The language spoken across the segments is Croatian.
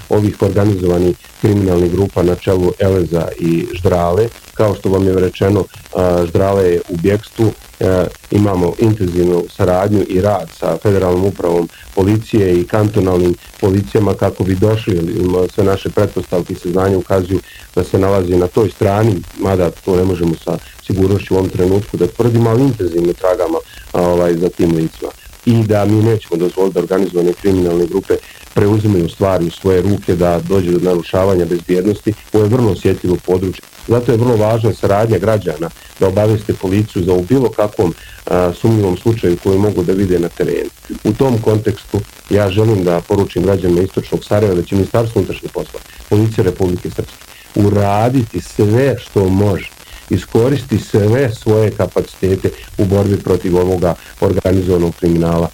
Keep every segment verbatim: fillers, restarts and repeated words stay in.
ovih organizovanih kriminalnih grupa na čelu Eleza i Ždrale. Kao što vam je rečeno, Ždrale je u bjekstvu, imamo intenzivnu saradnju i rad sa federalnom upravom policije i kantonalnim policijama kako bi došli, sve naše pretpostavke i saznanja ukazuju da se nalazi na toj strani, mada to ne možemo sa sigurnošću u ovom trenutku da tvrdimo, ali intenzivno tragamo ovaj, za tim licima. I da mi nećemo dozvoliti da organizovane kriminalne grupe preuzimaju stvari u svoje ruke, da dođe do narušavanja bezbjednosti. Ovo je vrlo osjetljivo područje. Zato je vrlo važna saradnja građana da obaveste policiju za u bilo kakvom a, sumnjivom slučaju koji mogu da vide na terenu. U tom kontekstu ja želim da poručim građanima Istočnog Sarajeva da će Ministarstvo unutrašnjih poslova, Policija Republike Srpske uraditi sve što može, iskoristi sve svoje kapacitete u borbi protiv ovoga organizovanog kriminala.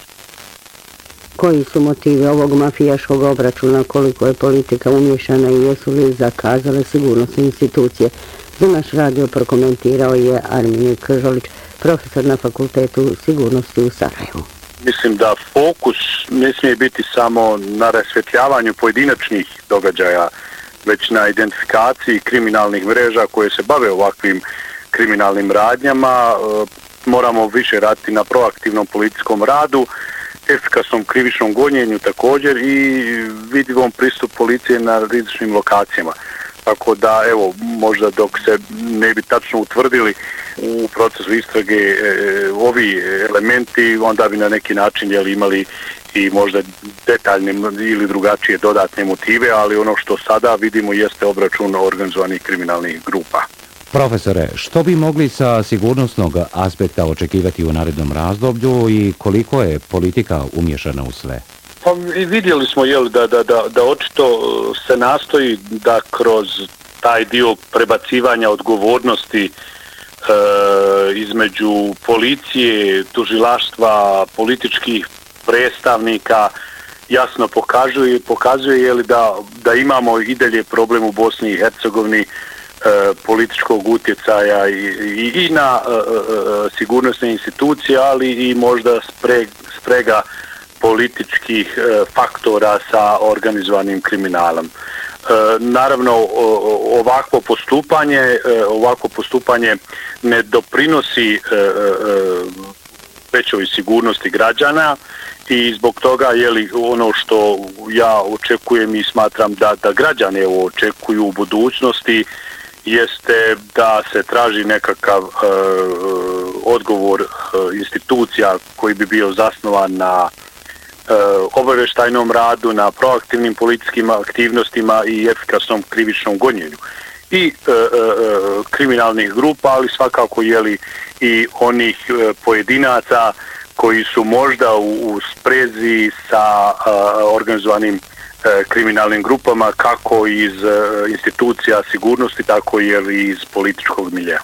Koji su motivi ovog mafijaškog obračuna, koliko je politika umješana i jesu li zakazale sigurnosne institucije? Za naš radio prokomentirao je Armin Kržolić, profesor na Fakultetu sigurnosti u Sarajevu. Mislim da fokus ne smije biti samo na rasvjetljavanju pojedinačnih događaja, već na identifikaciji kriminalnih mreža koje se bave ovakvim kriminalnim radnjama. Moramo više raditi na proaktivnom policijskom radu, efikasnom krivičnom gonjenju također i vidljivom pristup policije na rizičnim lokacijama. Tako da, evo, možda dok se ne bi tačno utvrdili u procesu istrage e, ovi elementi, onda bi na neki način jeli, imali i možda detaljne ili drugačije dodatne motive, ali ono što sada vidimo jeste obračun organizovanih kriminalnih grupa. Profesore, što bi mogli sa sigurnosnog aspekta očekivati u narednom razdoblju i koliko je politika umješana u sve? Pa vidjeli smo jel, da, da, da, da očito se nastoji da kroz taj dio prebacivanja odgovornosti e, između policije, tužilaštva, političkih predstavnika jasno pokazuje, pokazuje jel, da, da imamo i dalje problem u Bosni i Hercegovini E, političkog utjecaja i, i, i na e, e, sigurnosne institucije, ali i možda spreg, sprega političkih e, faktora sa organizovanim kriminalom. E, naravno, o, ovakvo postupanje, e, ovakvo postupanje ne doprinosi e, e, većoj sigurnosti građana i zbog toga je li ono što ja očekujem i smatram da, da građane očekuju u budućnosti jeste da se traži nekakav e, odgovor e, institucija koji bi bio zasnovan na e, obavještajnom radu, na proaktivnim policijskim aktivnostima i efikasnom krivičnom gonjenju. I e, e, kriminalnih grupa, ali svakako jeli i onih e, pojedinaca koji su možda u, u sprezi sa e, organizovanim kriminalnim grupama kako iz institucija sigurnosti, tako i iz političkog miljeja.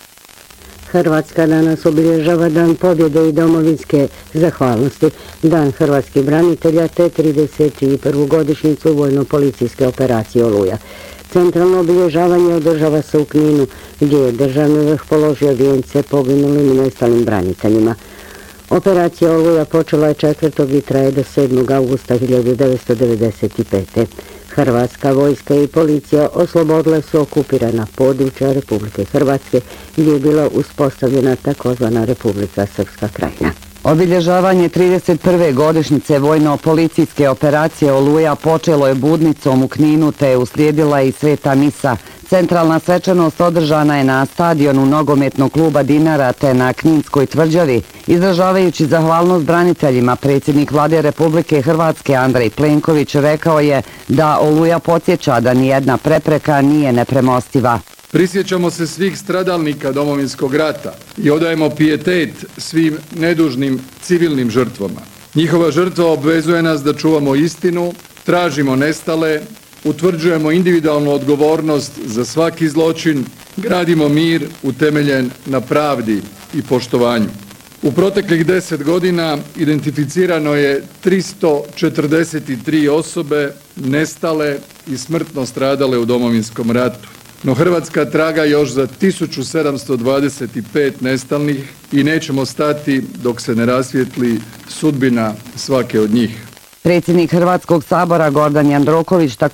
Hrvatska danas obilježava Dan pobjede i domovinske zahvalnosti, Dan hrvatskih branitelja te trideset prvu godišnjicu vojno-policijske operacije Oluja. Centralno obilježavanje održava se u Kninu, gdje je državni vrh položio vijence poginulim i nestalim braniteljima. Operacija Oluja počela je četvrtog i traje do sedmog avgusta hiljadu devetsto devedeset pete. Hrvatska vojska i policija oslobodile su okupirana područja Republike Hrvatske, gdje je bila uspostavljena takozvana Republika Srpska Krajina. Obilježavanje trideset prve godišnjice vojno-policijske operacije Oluja počelo je budnicom u Kninu te je uslijedila i sveta misa. Centralna svečanost održana je na stadionu nogometnog kluba Dinara te na Kninskoj tvrđavi. Izražavajući zahvalnost braniteljima, predsjednik Vlade Republike Hrvatske Andrej Plenković rekao je da Oluja podsjeća da nijedna prepreka nije nepremostiva. Prisjećamo se svih stradalnika Domovinskog rata i odajemo pijetet svim nedužnim civilnim žrtvama. Njihova žrtva obvezuje nas da čuvamo istinu, tražimo nestale, utvrđujemo individualnu odgovornost za svaki zločin, gradimo mir utemeljen na pravdi i poštovanju. U proteklih deset godina identificirano je tristo četrdeset tri osobe nestale i smrtno stradale u Domovinskom ratu. No Hrvatska traga još za tisuću sedamsto dvadeset pet nestalnih i nećemo stati dok se ne rasvijetli sudbina svake od njih. Predsjednik Hrvatskog sabora Gordan Jandroković također